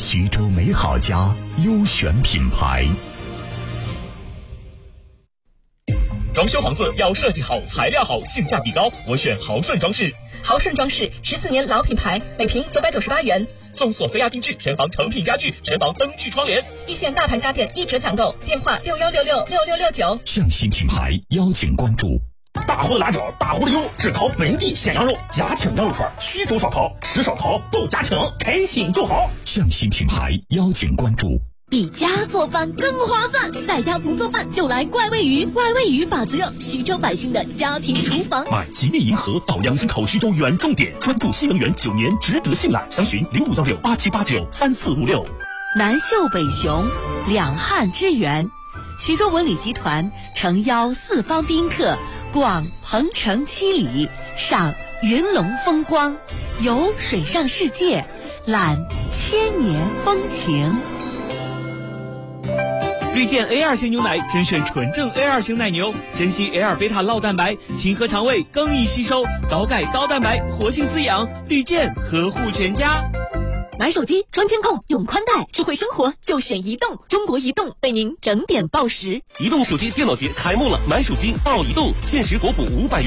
徐州美好家优选品牌。 装修房子要设计好、材料好、性价比高，我选豪顺装饰。 豪顺装饰14年老品牌，每平998元， 送索菲亚定制，全房成品家具，全房灯具窗帘。 一线大牌家电1折抢购，电话61666669。 匠心品牌邀请关注。 大货的辣椒，大货的油，只靠本地鲜羊肉，家庭羊肉串，徐州烧烤，吃烧烤都家庭，开心就好。 匠心品牌邀请关注。 比家做饭更划算，在家不做饭就来怪味鱼，怪味鱼把责任徐州百姓的家庭厨房。 买吉利银河到养生口徐州原重点，专注新能源9年，值得信赖。详询051687893456。 南秀北雄，两汉之源。徐州文旅集团诚邀四方宾客逛鹏城7里，赏云龙风光，游水上世界，览千年风情。 绿箭 A2 型牛奶甄选纯正 A2 型奶牛，珍稀 A2 贝塔酪蛋白，清和肠胃，更易吸收，高钙高蛋白，活性滋养。绿箭呵护全家。 买手机装监控，用宽带，智慧生活就选移动。中国移动为您整点报时。 移动手机电脑节开幕了，买手机报移动，限时国补500元。